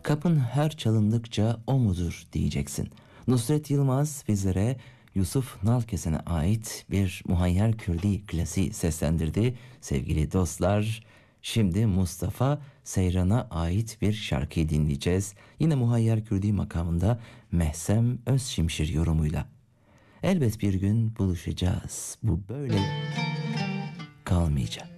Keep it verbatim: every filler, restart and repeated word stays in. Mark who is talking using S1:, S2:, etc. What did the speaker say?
S1: Kapın her çalındıkça o mudur diyeceksin. Nusret Yılmaz bizlere Yusuf Nalkesen'e ait bir Muhayyer Kürdi klasiği seslendirdi. Sevgili dostlar, şimdi Mustafa Seyran'a ait bir şarkıyı dinleyeceğiz. Yine Muhayyer Kürdi makamında Mehsem Özşimşir yorumuyla. Elbet bir gün buluşacağız. Bu böyle kalmayacak.